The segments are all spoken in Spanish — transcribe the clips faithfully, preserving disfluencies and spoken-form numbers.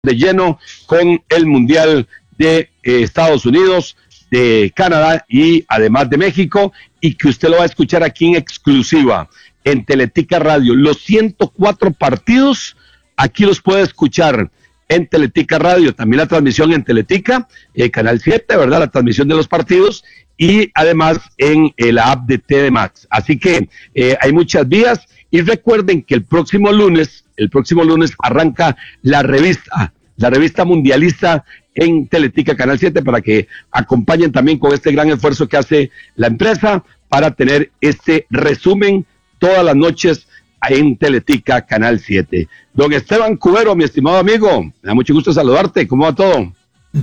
de lleno con el Mundial de eh, Estados Unidos, de Canadá y además de México, y que usted lo va a escuchar aquí en exclusiva en Teletica Radio. Los ciento cuatro partidos, aquí los puede escuchar en Teletica Radio, también la transmisión en Teletica, eh, Canal siete, ¿verdad? La transmisión de los partidos, y además en eh, la app de T V Max. Así que eh, hay muchas vías, y recuerden que el próximo lunes, el próximo lunes arranca la revista, la revista mundialista en Teletica Canal siete, para que acompañen también con este gran esfuerzo que hace la empresa para tener este resumen todas las noches en Teletica Canal siete. Don Esteban Cubero, mi estimado amigo, me da mucho gusto saludarte. ¿Cómo va todo?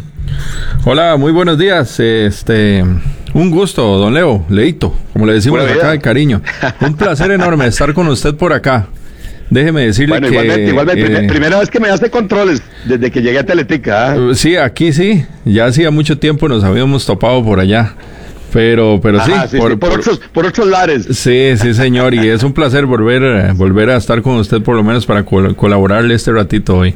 Hola, muy buenos días. Este, un gusto, don Leo, Leito, como le decimos acá de cariño. Un placer enorme estar con usted por acá. Déjeme decirle bueno, que... igualmente, igualmente. Eh, Primer, primera vez que me hace controles desde que llegué a Teletica. ¿eh? Sí, aquí sí. Ya hacía mucho tiempo nos habíamos topado por allá. Pero, pero Ajá, sí, sí, por, sí, por, por otros, por otros lares. Sí, sí, señor. Y es un placer volver, volver a estar con usted, por lo menos para col- colaborarle este ratito hoy.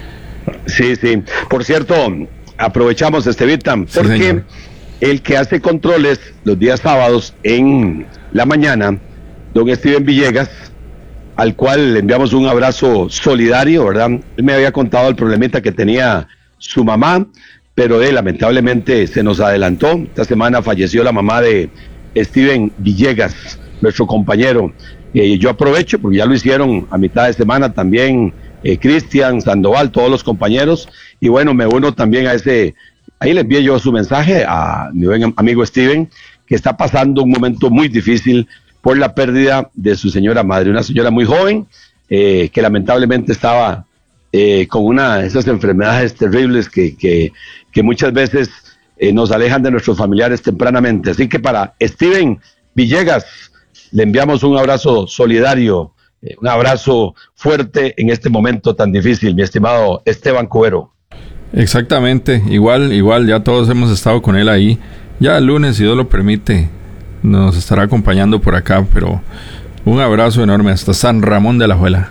Sí, sí. Por cierto, aprovechamos, Estevita, porque señor. el que hace controles los días sábados en la mañana, don Steven Villegas, al cual le enviamos un abrazo solidario, ¿verdad? Él me había contado el problemita que tenía su mamá, pero él lamentablemente se nos adelantó. Esta semana falleció la mamá de Steven Villegas, nuestro compañero. Eh, yo aprovecho, porque ya lo hicieron a mitad de semana también eh, Cristian, Sandoval, todos los compañeros, y bueno, me uno también a ese, ahí le envié yo su mensaje a mi buen amigo Steven, que está pasando un momento muy difícil por la pérdida de su señora madre, una señora muy joven, eh, que lamentablemente estaba eh, con una de esas enfermedades terribles que, que, que muchas veces eh, nos alejan de nuestros familiares tempranamente. Así que para Steven Villegas le enviamos un abrazo solidario, eh, un abrazo fuerte en este momento tan difícil, mi estimado Esteban Cubero. Exactamente, igual, igual, ya todos hemos estado con él ahí. Ya el lunes, si Dios lo permite, nos estará acompañando por acá, pero un abrazo enorme hasta San Ramón de Alajuela.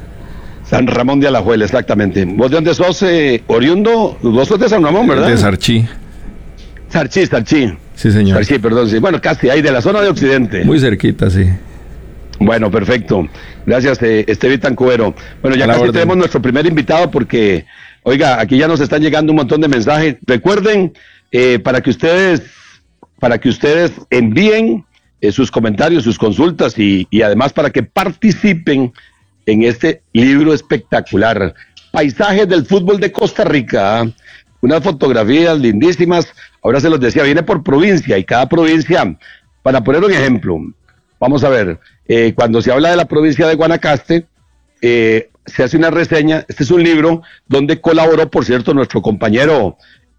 San Ramón de Alajuela, exactamente. ¿Vos de dónde sos, eh, oriundo? Vos sos de San Ramón, ¿verdad? De Sarchí. Sarchí, Sarchí. Sí, señor. Sarchí, perdón, sí. Bueno, casi ahí, de la zona de Occidente. Muy cerquita, sí. Bueno, perfecto. Gracias, eh, Esteban Cubero. Bueno, ya casi orden. Tenemos nuestro primer invitado porque, oiga, aquí ya nos están llegando un montón de mensajes. Recuerden, eh, para que ustedes... para que ustedes envíen eh, sus comentarios, sus consultas y, y además para que participen en este libro espectacular, Paisajes del Fútbol de Costa Rica, ¿eh? Unas fotografías lindísimas. Ahora se los decía, viene por provincia, y cada provincia, para poner un ejemplo, vamos a ver, eh, cuando se habla de la provincia de Guanacaste, eh, se hace una reseña. Este es un libro donde colaboró, por cierto, nuestro compañero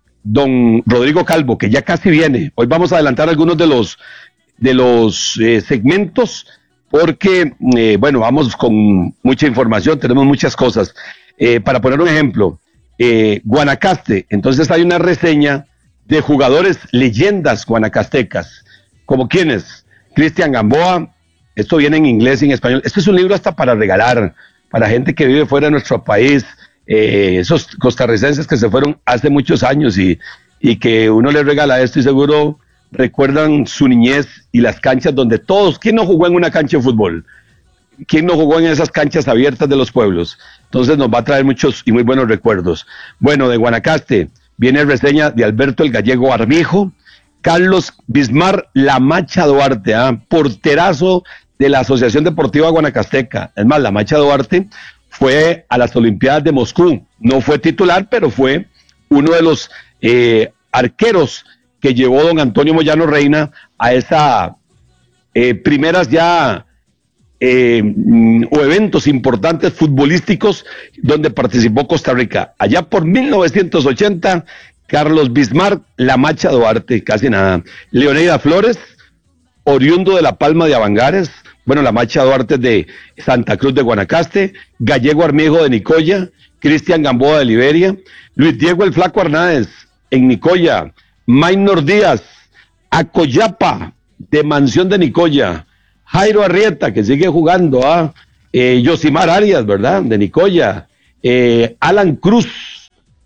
don Rodrigo Calvo, que ya casi viene. Hoy vamos a adelantar algunos de los de los eh, segmentos, porque, eh, bueno, vamos con mucha información, tenemos muchas cosas. Eh, para poner un ejemplo, eh, Guanacaste, entonces hay una reseña de jugadores leyendas guanacastecas, como quienes, Cristian Gamboa, esto viene en inglés y en español. Este es un libro hasta para regalar, para gente que vive fuera de nuestro país, Eh, esos costarricenses que se fueron hace muchos años y, y que uno les regala esto y seguro recuerdan su niñez y las canchas donde todos, ¿quién no jugó en una cancha de fútbol? ¿Quién no jugó en esas canchas abiertas de los pueblos? Entonces nos va a traer muchos y muy buenos recuerdos. Bueno, de Guanacaste viene reseña de Alberto el Gallego Armijo, Carlos Bismar La Macha Duarte, ¿eh? porterazo de la Asociación Deportiva Guanacasteca. Es más, La Macha Duarte fue a las Olimpiadas de Moscú, no fue titular, pero fue uno de los eh, arqueros que llevó don Antonio Moyano Reina a esas eh, primeras ya eh, o eventos importantes futbolísticos donde participó Costa Rica. Allá por mil novecientos ochenta, Carlos Bismarck, La Macha Duarte, casi nada. Leonida Flores, oriundo de La Palma de Avangares, bueno, La Macha Duarte de Santa Cruz de Guanacaste, Gallego Armijo de Nicoya, Cristian Gamboa de Liberia, Luis Diego el Flaco Hernández en Nicoya, Maynor Díaz, Acoyapa de Mansión de Nicoya, Jairo Arrieta, que sigue jugando, ¿ah? eh, Yosimar Arias, ¿verdad? De Nicoya, eh, Alan Cruz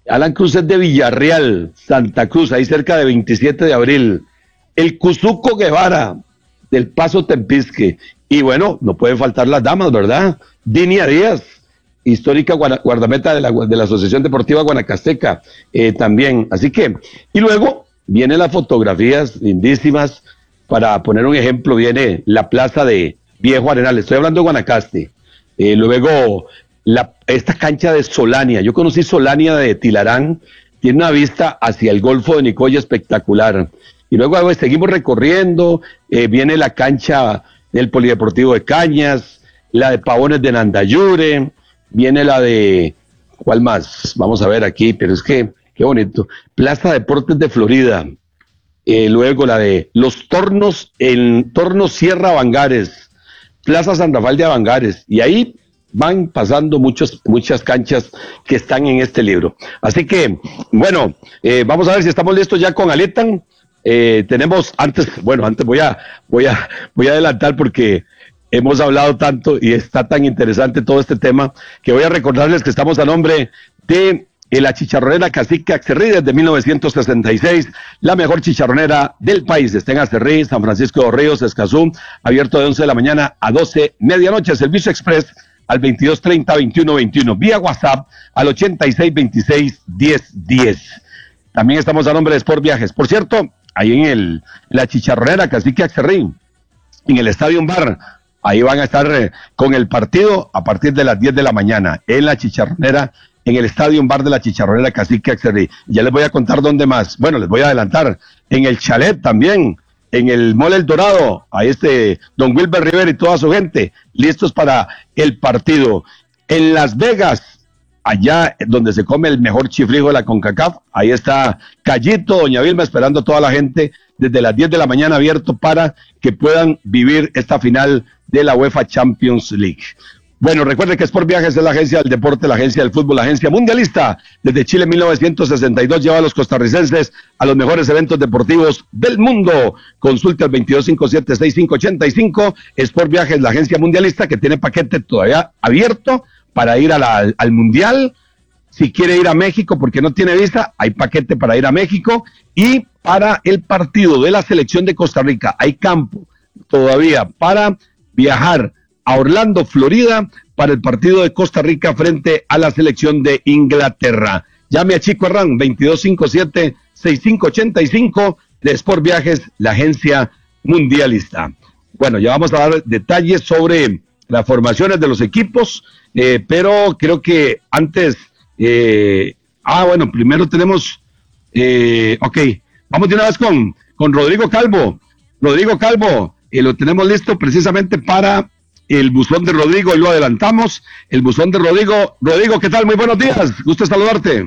Alan Cruz es de Villarreal, Santa Cruz, ahí cerca de veintisiete de abril. El Cuzuco Guevara, del Paso Tempisque. Y bueno, no pueden faltar las damas, ¿verdad? Dinia Díaz, histórica guardameta de la, de la Asociación Deportiva Guanacasteca, eh, también. Así que, y luego vienen las fotografías lindísimas. Para poner un ejemplo, viene la plaza de Viejo Arenal, estoy hablando de Guanacaste. Eh, luego, la, esta cancha de Solania, yo conocí Solania de Tilarán, tiene una vista hacia el Golfo de Nicoya espectacular. Y luego pues, seguimos recorriendo, eh, viene la cancha del Polideportivo de Cañas, la de Pavones de Nandayure, viene la de, ¿cuál más? Vamos a ver aquí, pero es que, qué bonito, Plaza Deportes de Florida. Eh, luego la de los tornos, en Torno Sierra Bangares, Plaza San Rafael de Avangares, y ahí van pasando muchos, muchas canchas que están en este libro. Así que, bueno, eh, vamos a ver si estamos listos ya con Aletan. Eh, tenemos, antes, bueno, antes voy a, voy a, voy a adelantar porque hemos hablado tanto y está tan interesante todo este tema, que voy a recordarles que estamos a nombre de la chicharronera Cacique Acerrí desde mil novecientos sesenta y seis, la mejor chicharronera del país. Está en Acerrí, San Francisco de los Ríos, Escazú, abierto de once de la mañana a doce medianoche. Servicio express al veintidós treinta veintiuno veintiuno, vía WhatsApp al ochenta y seis veintiséis diez diez. También estamos a nombre de Sport Viajes. Por cierto, ahí en el la chicharronera Cacique Acerrí, en el Estadio Bar, ahí van a estar eh, con el partido a partir de las diez de la mañana, en la chicharronera, en el Estadio Bar de la Chicharronera Cacique Acerrí. Ya les voy a contar dónde más. Bueno, les voy a adelantar. En el Chalet también, en el Mall El Dorado, ahí este don Wilber Rivera y toda su gente, listos para el partido. En Las Vegas, allá donde se come el mejor chifrijo de la CONCACAF, ahí está Callito, doña Vilma, esperando a toda la gente desde las diez de la mañana abierto para que puedan vivir esta final de la UEFA Champions League. Bueno, recuerde que Sport Viajes es la agencia del deporte, la agencia del fútbol, la agencia mundialista. Desde Chile en mil novecientos sesenta y dos lleva a los costarricenses a los mejores eventos deportivos del mundo. Consulte al veintidós cincuenta y siete sesenta y cinco ochenta y cinco. Sport Viajes, la agencia mundialista que tiene paquete todavía abierto para ir a la, al mundial. Si quiere ir a México porque no tiene visa, hay paquete para ir a México. Y para el partido de la selección de Costa Rica, hay campo todavía para viajar a Orlando, Florida, para el partido de Costa Rica frente a la selección de Inglaterra. Llame a Chico Herrán, veintidós cincuenta y siete sesenta y cinco ochenta y cinco, de Sport Viajes, la agencia mundialista. Bueno, ya vamos a dar detalles sobre las formaciones de los equipos, eh, pero creo que antes, eh, ah, bueno, primero tenemos, eh, ok, vamos de una vez con, con Rodrigo Calvo. Rodrigo Calvo, eh, lo tenemos listo precisamente para el buzón de Rodrigo y lo adelantamos. El buzón de Rodrigo. Rodrigo, ¿qué tal? Muy buenos días. Gusto saludarte.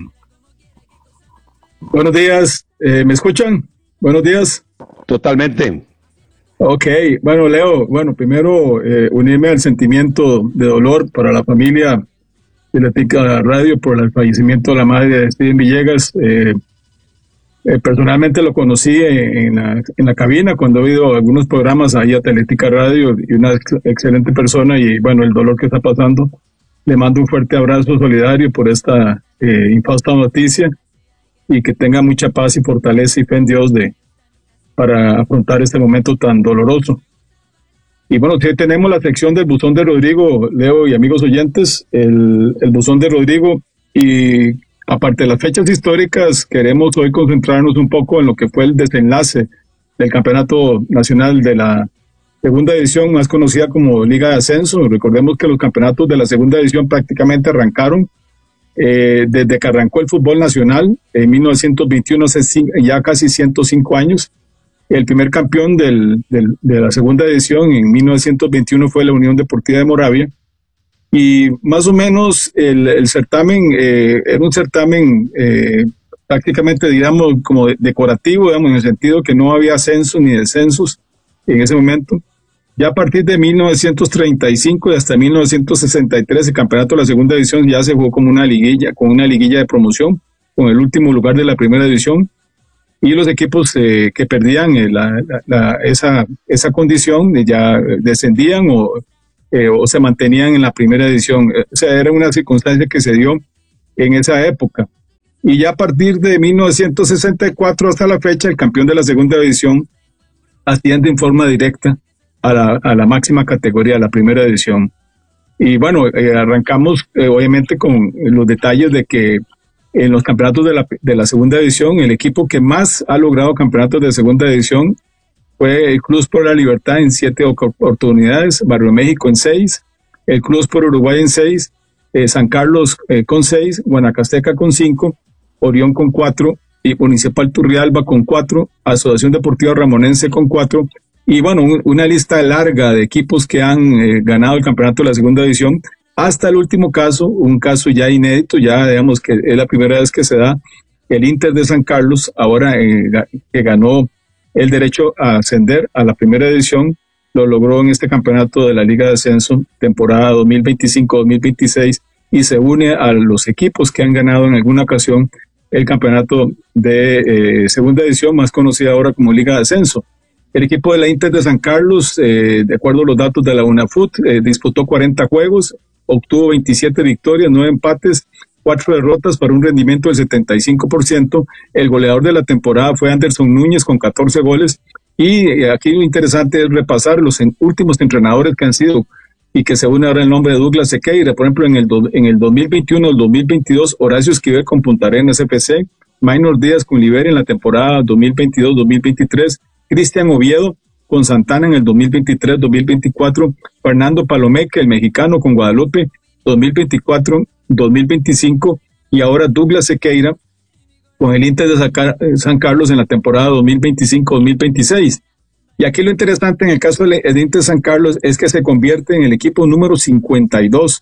Buenos días. Eh, ¿Me escuchan? Buenos días. Totalmente. Ok. Bueno, Leo, bueno, primero eh, unirme al sentimiento de dolor para la familia de la Tica Radio por el fallecimiento de la madre de Steven Villegas. Eh, Eh, personalmente lo conocí en la, en la cabina cuando he ido a algunos programas ahí a Atlética Radio, y una ex, excelente persona, y bueno, el dolor que está pasando. Le mando un fuerte abrazo solidario por esta eh, infausta noticia, y que tenga mucha paz y fortaleza y fe en Dios de, para afrontar este momento tan doloroso. Y bueno, sí, tenemos la sección del buzón de Rodrigo, Leo y amigos oyentes, el, el buzón de Rodrigo. Y aparte de las fechas históricas, queremos hoy concentrarnos un poco en lo que fue el desenlace del Campeonato Nacional de la Segunda División, más conocida como Liga de Ascenso. Recordemos que los campeonatos de la Segunda División prácticamente arrancaron eh, desde que arrancó el fútbol nacional en mil novecientos veintiuno, hace ya casi ciento cinco años. El primer campeón del, del, de la Segunda División en mil novecientos veintiuno fue la Unión Deportiva de Moravia. Y más o menos el, el certamen eh, era un certamen eh, prácticamente, digamos, como decorativo, digamos, en el sentido que no había ascensos ni descensos en ese momento. Ya a partir de mil novecientos treinta y cinco y hasta mil novecientos sesenta y tres, el campeonato de la Segunda División ya se jugó como una liguilla, con una liguilla de promoción, con el último lugar de la Primera División. Y los equipos eh, que perdían eh, la, la, la, esa, esa condición ya descendían o Eh, o se mantenían en la primera edición. O sea, era una circunstancia que se dio en esa época. Y ya a partir de mil novecientos sesenta y cuatro hasta la fecha, el campeón de la segunda división asciende en forma directa a la, a la máxima categoría, a la primera división. Y bueno, eh, arrancamos eh, obviamente con los detalles de que en los campeonatos de la, de la segunda división, el equipo que más ha logrado campeonatos de segunda división fue el Club por la Libertad en siete oportunidades, Barrio México en seis, el Club por Uruguay en seis, eh, San Carlos eh, con seis, Guanacasteca con cinco, Orión con cuatro, y Municipal Turrialba con cuatro, Asociación Deportiva Ramonense con cuatro, y bueno, un, una lista larga de equipos que han eh, ganado el campeonato de la segunda división, hasta el último caso, un caso ya inédito, ya digamos que es la primera vez que se da, el Inter de San Carlos, ahora eh, que ganó el derecho a ascender a la primera división, lo logró en este campeonato de la Liga de Ascenso, temporada dos mil veinticinco dos mil veintiséis, y se une a los equipos que han ganado en alguna ocasión el campeonato de eh, segunda división, más conocida ahora como Liga de Ascenso. El equipo de la Inter de San Carlos, eh, de acuerdo a los datos de la UNAFUT, eh, disputó cuarenta juegos, obtuvo veintisiete victorias, nueve empates, cuatro derrotas para un rendimiento del setenta y cinco por ciento. El goleador de la temporada fue Anderson Núñez con catorce goles. Y eh, aquí lo interesante es repasar los en, últimos entrenadores que han sido y que se une ahora el nombre de Douglas Sequeira. Por ejemplo, en el, do, en el dos mil veintiuno, el dos mil veintidós, Horacio Esquivel con Punta Arenas F C, Maynor Díaz con Liberia en la temporada dos mil veintidós dos mil veintitrés, Cristian Oviedo con Santana en el dos mil veintitrés dos mil veinticuatro, Fernando Palomeque, el mexicano, con Guadalupe dos mil veinticuatro dos mil veinticinco, y ahora Douglas Sequeira con el Inter de San Carlos en la temporada dos mil veinticinco dos mil veintiséis. Y aquí lo interesante en el caso del Inter de San Carlos es que se convierte en el equipo número cincuenta y dos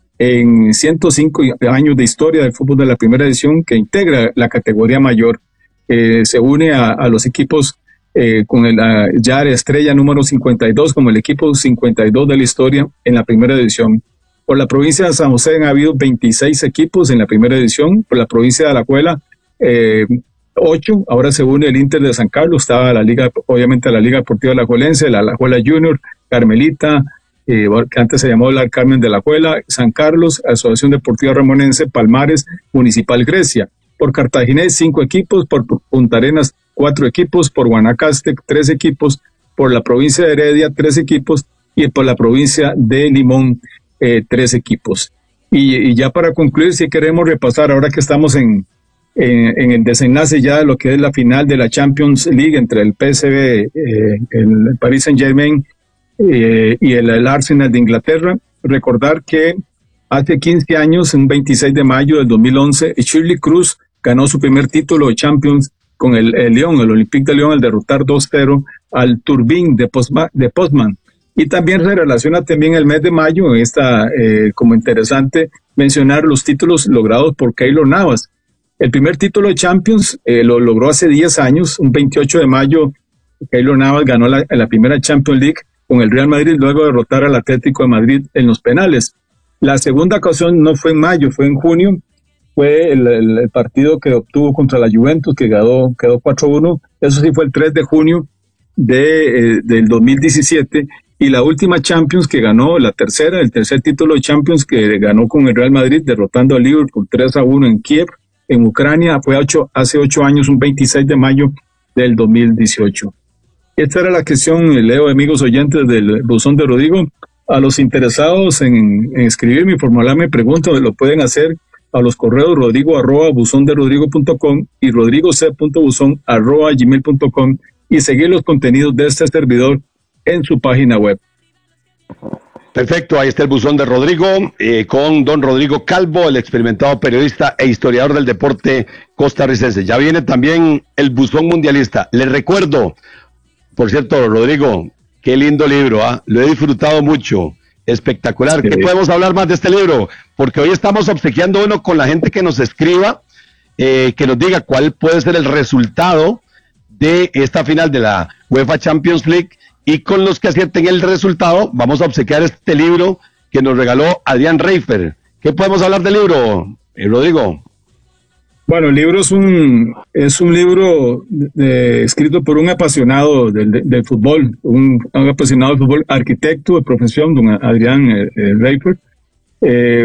en ciento cinco años de historia del fútbol de la primera división que integra la categoría mayor. Eh, se une a, a los equipos eh, con el, a, ya la estrella número cincuenta y dos como el equipo cincuenta y dos de la historia en la primera división. Por la provincia de San José han habido veintiséis equipos en la primera división. Por la provincia de Alajuela, eh, ocho, ahora se une el Inter de San Carlos, estaba la liga, obviamente la Liga Deportiva Alajuelense, la Alajuela Junior, Carmelita, eh, que antes se llamó la Carmen de Alajuela, San Carlos, Asociación Deportiva Ramonense, Palmares, Municipal Grecia. Por Cartaginés, cinco equipos, por Punta Arenas, cuatro equipos, por Guanacaste, tres equipos, por la provincia de Heredia, tres equipos, y por la provincia de Limón, eh, tres equipos. Y, y ya para concluir, si queremos repasar, ahora que estamos en En, en el desenlace ya de lo que es la final de la Champions League entre el P S V, eh, el Paris Saint-Germain eh, y el, el Arsenal de Inglaterra, recordar que hace quince años, un veintiséis de mayo del dos mil once, Shirley Cruz ganó su primer título de Champions con el, el Lyon, el Olympique de Lyon, al derrotar dos cero al Turbine de, Postma, de Postman. Y también se relaciona también el mes de mayo, está eh, como interesante mencionar los títulos logrados por Keylor Navas. El primer título de Champions eh, lo logró hace diez años, un veintiocho de mayo, Keylor Navas ganó la, la primera Champions League con el Real Madrid, luego de derrotar al Atlético de Madrid en los penales. La segunda ocasión no fue en mayo, fue en junio, fue el, el, el partido que obtuvo contra la Juventus, que quedó, quedó cuatro uno, eso sí fue el tres de junio de, eh, del dos mil diecisiete, y la última Champions que ganó, la tercera, el tercer título de Champions que ganó con el Real Madrid, derrotando al Liverpool tres a uno en Kiev, en Ucrania, fue ocho, hace ocho años, un veintiséis de mayo del dos mil dieciocho. Esta era la cuestión, Leo, amigos oyentes del Buzón de Rodrigo. A los interesados en, en escribirme y formularme preguntas, lo pueden hacer a los correos rodrigo arroba buzón de rodrigo punto com y rodrigo c punto buzón arroba gmail punto com y seguir los contenidos de este servidor en su página web. Perfecto, ahí está el buzón de Rodrigo, eh, con don Rodrigo Calvo, el experimentado periodista e historiador del deporte costarricense. Ya viene también el buzón mundialista. Les recuerdo, por cierto, Rodrigo, qué lindo libro, ¿ah? ¿eh? Lo he disfrutado mucho, espectacular. Sí. ¿Qué podemos hablar más de este libro? Porque hoy estamos obsequiando uno con la gente que nos escriba, eh, que nos diga cuál puede ser el resultado de esta final de la UEFA Champions League. Y con los que acierten el resultado, vamos a obsequiar este libro que nos regaló Adrián Reifer. ¿Qué podemos hablar del libro, eh, Rodrigo? Bueno, el libro es un, es un libro de, escrito por un apasionado del, del, del fútbol, un, un apasionado del fútbol, arquitecto de profesión, don Adrián eh, eh, Reifer. Eh,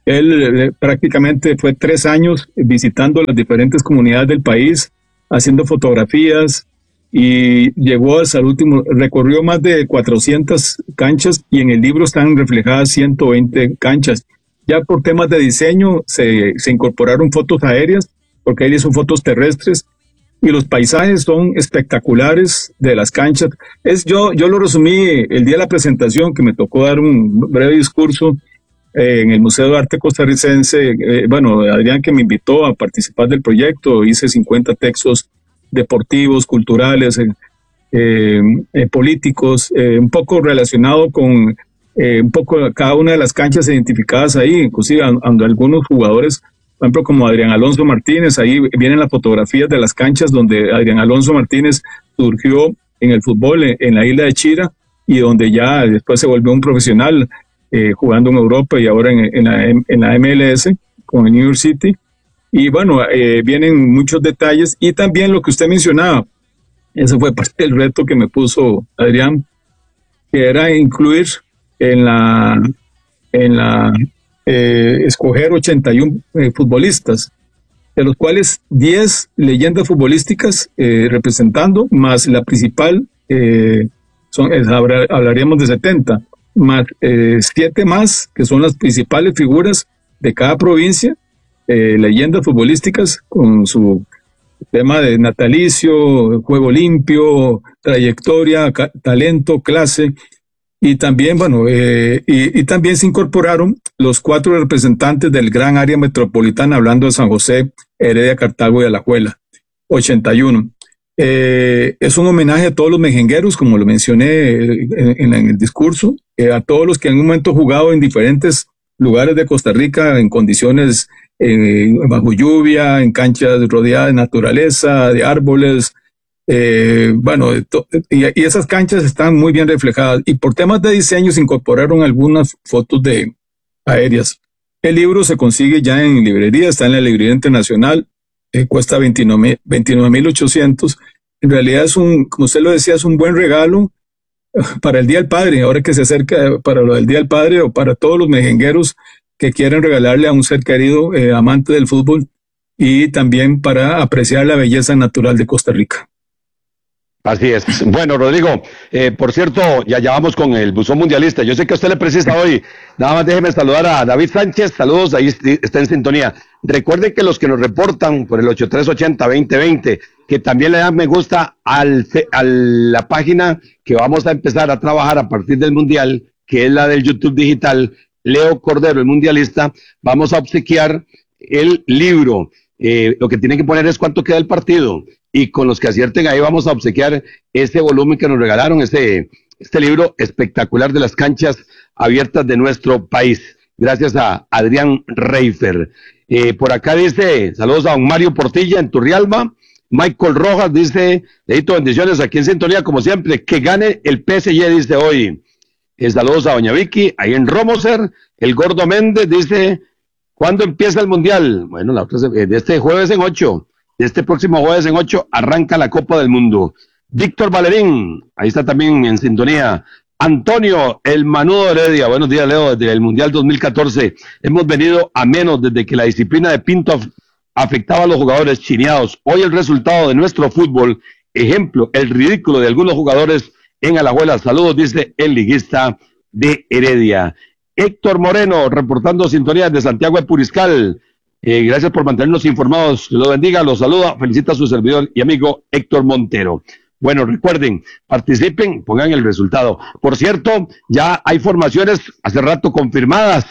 Él eh, prácticamente fue tres años visitando las diferentes comunidades del país, haciendo fotografías, y llegó hasta el último, recorrió más de cuatrocientas canchas y en el libro están reflejadas ciento veinte canchas. Ya por temas de diseño se, se incorporaron fotos aéreas, porque él hizo fotos terrestres, y los paisajes son espectaculares de las canchas. Es, yo, yo lo resumí el día de la presentación, que me tocó dar un breve discurso eh, en el Museo de Arte Costarricense. Eh, bueno, Adrián, que me invitó a participar del proyecto, hice cincuenta textos deportivos, culturales, eh, eh, eh, políticos, eh, un poco relacionado con eh, un poco cada una de las canchas identificadas ahí, inclusive ando algunos jugadores, por ejemplo, como Adrián Alonso Martínez. Ahí vienen las fotografías de las canchas donde Adrián Alonso Martínez surgió en el fútbol en, en la isla de Chira, y donde ya después se volvió un profesional eh, jugando en Europa y ahora en, en, la, en la M L S con el New York City. Y bueno, eh, vienen muchos detalles, y también lo que usted mencionaba, ese fue parte del reto que me puso Adrián, que era incluir en la, en la eh, escoger ochenta y uno eh, futbolistas, de los cuales diez leyendas futbolísticas eh, representando, más la principal, eh, son, es, hablaríamos de setenta, más eh, siete más, que son las principales figuras de cada provincia, Eh, leyendas futbolísticas con su tema de natalicio, juego limpio, trayectoria, ca- talento, clase, y también, bueno, eh, y, y también se incorporaron los cuatro representantes del gran área metropolitana, hablando de San José, Heredia, Cartago y Alajuela, ochenta y uno. Eh, es un homenaje a todos los mejengueros, como lo mencioné eh, en, en el discurso, eh, a todos los que en un momento jugado en diferentes lugares de Costa Rica en condiciones eh, bajo lluvia, en canchas rodeadas de naturaleza, de árboles, eh, bueno, y, y esas canchas están muy bien reflejadas, y por temas de diseño se incorporaron algunas fotos de aéreas. El libro se consigue ya en librería, está en la librería internacional, eh, cuesta veintinueve mil ochocientos. En realidad es un, como usted lo decía, es un buen regalo para el Día del Padre, ahora que se acerca para lo del Día del Padre, o para todos los mejengueros que quieren regalarle a un ser querido, eh, amante del fútbol, y también para apreciar la belleza natural de Costa Rica. Así es. Bueno, Rodrigo, eh, por cierto, ya, ya vamos con el buzón mundialista. Yo sé que a usted le precisa hoy. Nada más déjeme saludar a David Sánchez. Saludos, ahí está en sintonía. Recuerden que los que nos reportan por el ocho tres ochenta veinte veinte, que también le dan me gusta al, a la página que vamos a empezar a trabajar a partir del Mundial, que es la del YouTube digital, Leo Cordero, el mundialista. Vamos a obsequiar el libro. Eh, lo que tienen que poner es cuánto queda el partido, y con los que acierten ahí vamos a obsequiar ese volumen que nos regalaron, este, este libro espectacular de las canchas abiertas de nuestro país, gracias a Adrián Reifer. Eh, por acá dice, saludos a don Mario Portilla en Turrialba. Michael Rojas dice, dedito bendiciones aquí en sintonía como siempre, que gane el P S G, dice hoy. Eh, saludos a doña Vicky, ahí en Romoser. El Gordo Méndez dice, ¿cuándo empieza el Mundial? Bueno, la otra, de este jueves en ocho, de este próximo jueves en ocho, arranca la Copa del Mundo. Víctor Valerín, ahí está también en sintonía. Antonio, el Manudo Heredia, buenos días, Leo, desde el Mundial dos mil catorce. Hemos venido a menos desde que la disciplina de Pinto afectaba a los jugadores chineados. Hoy el resultado de nuestro fútbol, ejemplo, el ridículo de algunos jugadores en Alajuela. Saludos, dice el liguista de Heredia. Héctor Moreno, reportando sintonía de Santiago de Puriscal. Eh, gracias por mantenernos informados. Lo bendiga, los saluda, felicita a su servidor y amigo Héctor Montero. Bueno, recuerden, participen, pongan el resultado. Por cierto, ya hay formaciones hace rato confirmadas.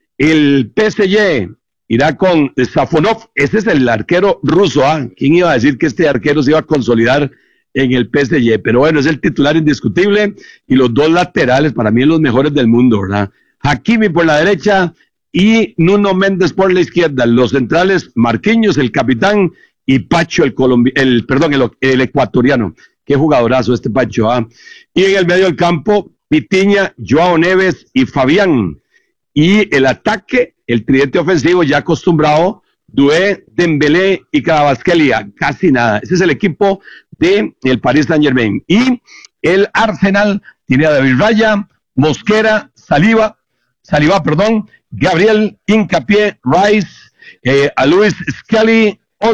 El P S G irá con Safonov, ese es el arquero ruso. ¿Ah? ¿Quién iba a decir que este arquero se iba a consolidar en el P S G? Pero bueno, es el titular indiscutible, y los dos laterales, para mí, los mejores del mundo, ¿verdad? Hakimi por la derecha y Nuno Méndez por la izquierda. Los centrales, Marquinhos, el capitán, y Pacho, el colombi- el perdón, el, el ecuatoriano. Qué jugadorazo este Pacho, ¿ah? Y en el medio del campo, Pitiña, Joao Neves y Fabián. Y el ataque, el tridente ofensivo ya acostumbrado, Doué, Dembélé y Kvaratskhelia. Casi nada. Ese es el equipo de el Paris Saint-Germain. Y el Arsenal tiene a David Raya, Mosquera, Saliba, Saliba, perdón, Gabriel Hincapié Rice, eh, a Luis Scully,